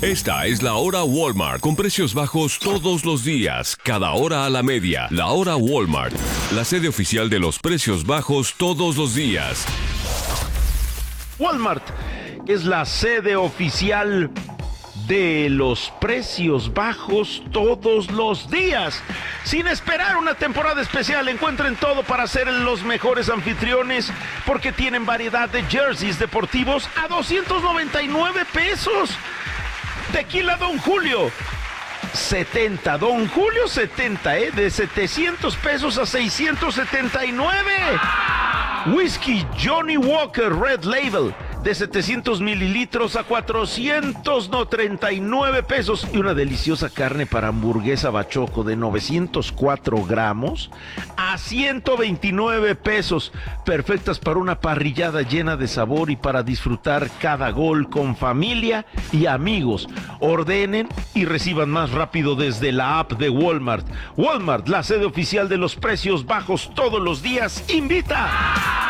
Esta es la hora Walmart, con precios bajos todos los días, cada hora a la media. La hora Walmart, la sede oficial de los precios bajos todos los días. Walmart es la sede oficial de los precios bajos todos los días. Sin esperar una temporada especial, encuentren todo para ser los mejores anfitriones, porque tienen variedad de jerseys deportivos a 299 pesos. Tequila Don Julio, 70. Don Julio, 70, de 700 pesos a 679. Whisky Johnny Walker Red Label, de 700 mililitros a 439 pesos. Y una deliciosa carne para hamburguesa bachoco de 904 gramos a 129 pesos. Perfectas para una parrillada llena de sabor y para disfrutar cada gol con familia y amigos. Ordenen y reciban más rápido desde la app de Walmart. Walmart, la sede oficial de los precios bajos todos los días, invita.